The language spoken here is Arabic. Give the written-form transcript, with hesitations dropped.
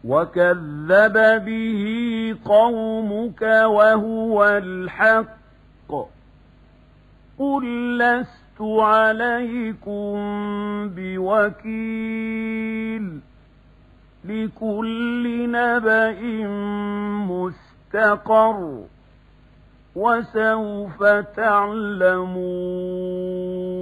وكذب به قومك وهو الحق قل لست عليكم بوكيل لكل نبأ مستقر وسوف تعلمون.